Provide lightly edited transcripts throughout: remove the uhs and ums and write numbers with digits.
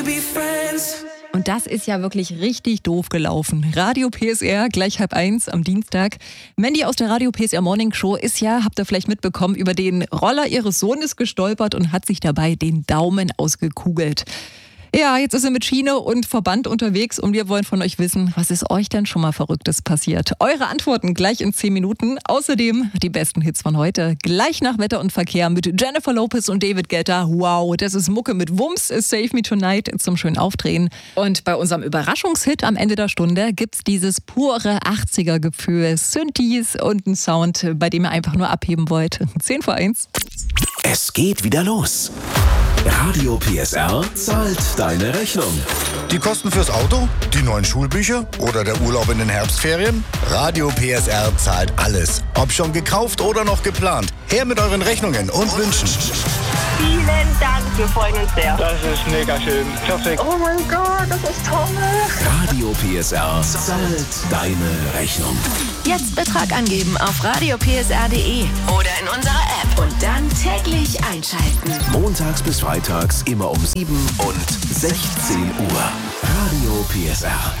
Und das ist ja wirklich richtig doof gelaufen. Radio PSR, gleich 12:30 am Dienstag. Mandy aus der Radio PSR Morning Show ist ja, habt ihr vielleicht mitbekommen, über den Roller ihres Sohnes gestolpert und hat sich dabei den Daumen ausgekugelt. Ja, jetzt ist sie mit Schiene und Verband unterwegs und wir wollen von euch wissen, was ist euch denn schon mal Verrücktes passiert? Eure Antworten gleich in 10 Minuten. Außerdem die besten Hits von heute. Gleich nach Wetter und Verkehr mit Jennifer Lopez und David Guetta. Wow, das ist Mucke mit Wumms, Save Me Tonight zum schönen Aufdrehen. Und bei unserem Überraschungshit am Ende der Stunde gibt's dieses pure 80er-Gefühl. Synthes und ein Sound, bei dem ihr einfach nur abheben wollt. 10:01. Es geht wieder los. Radio PSR zahlt deine Rechnung. Die Kosten fürs Auto? Die neuen Schulbücher? Oder der Urlaub in den Herbstferien? Radio PSR zahlt alles. Ob schon gekauft oder noch geplant. Her mit euren Rechnungen und Wünschen. Vielen Dank, wir freuen uns sehr. Das ist mega schön. Perfekt. Oh mein Gott, das ist toll. Radio PSR zahlt deine Rechnung. Jetzt Betrag angeben auf radiopsr.de oder in unserer App und dann täglich einschalten. Montags bis freitags immer um 7 und 16 Uhr. Radio PSR.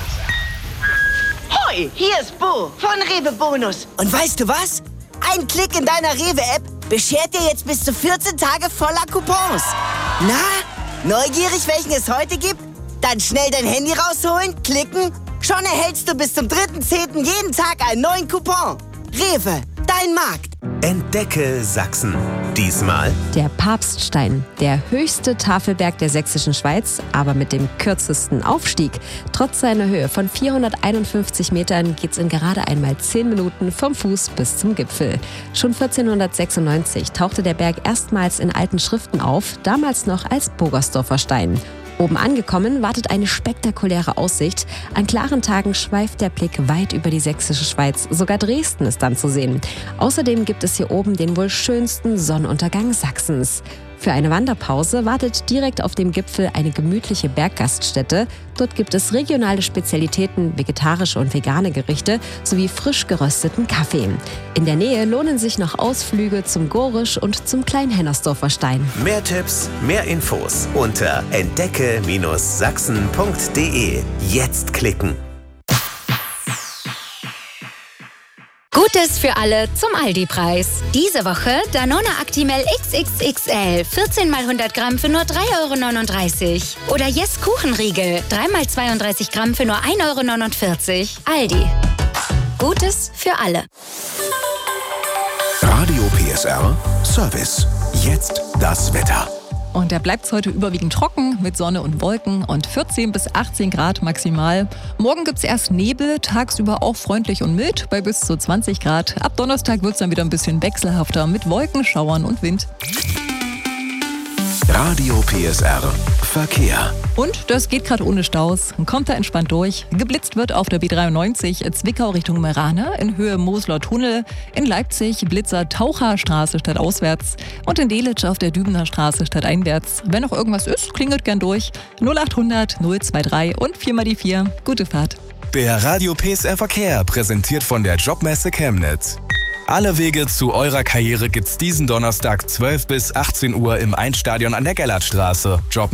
Hoi, hier ist Bo von Rewe Bonus. Und weißt du was? Ein Klick in deiner Rewe-App beschert dir jetzt bis zu 14 Tage voller Coupons. Na, neugierig, welchen es heute gibt? Dann schnell dein Handy rausholen, klicken. Schon erhältst du bis zum 3.10. jeden Tag einen neuen Coupon. Rewe, dein Markt. Entdecke Sachsen. Diesmal der Papststein, der höchste Tafelberg der sächsischen Schweiz, aber mit dem kürzesten Aufstieg. Trotz seiner Höhe von 451 Metern geht's in gerade einmal 10 Minuten vom Fuß bis zum Gipfel. Schon 1496 tauchte der Berg erstmals in alten Schriften auf, damals noch als Bogersdorfer Stein. Oben angekommen wartet eine spektakuläre Aussicht. An klaren Tagen schweift der Blick weit über die sächsische Schweiz. Sogar Dresden ist dann zu sehen. Außerdem gibt es hier oben den wohl schönsten Sonnenuntergang Sachsens. Für eine Wanderpause wartet direkt auf dem Gipfel eine gemütliche Berggaststätte. Dort gibt es regionale Spezialitäten, vegetarische und vegane Gerichte sowie frisch gerösteten Kaffee. In der Nähe lohnen sich noch Ausflüge zum Gorisch und zum Kleinhennersdorfer Stein. mehr Tipps, mehr Infos unter entdecke-sachsen.de. Jetzt klicken. Gutes für alle zum Aldi-Preis. Diese Woche Danone Actimel XXXL 14 x 100 Gramm für nur 3,39 €. Oder Yes Kuchenriegel 3 x 32 Gramm für nur 1,49 €. Aldi. Gutes für alle. Radio PSR Service. Jetzt das Wetter. Und da bleibt es heute überwiegend trocken mit Sonne und Wolken und 14 bis 18 Grad maximal. Morgen gibt es erst Nebel, tagsüber auch freundlich und mild bei bis zu 20 Grad. Ab Donnerstag wird es dann wieder ein bisschen wechselhafter mit Wolken, Schauern und Wind. Radio PSR Verkehr. Und das geht gerade ohne Staus. Kommt da entspannt durch. Geblitzt wird auf der B93 Zwickau Richtung Merane, in Höhe Mosler Tunnel, in Leipzig Blitzer Taucherstraße stadtauswärts und in Delitzsch auf der Dübener Straße stadteinwärts. Wenn noch irgendwas ist, klingelt gern durch. 0800 023 und 4x4. Gute Fahrt. Der Radio PSR Verkehr präsentiert von der Jobmesse Chemnitz. Alle Wege zu eurer Karriere gibt's diesen Donnerstag 12 bis 18 Uhr im Einstadion an der Gellertstraße.